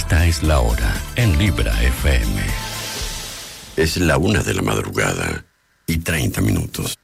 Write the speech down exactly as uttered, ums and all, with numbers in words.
Esta es la hora en Libra F M. Es la una de la madrugada y treinta minutos.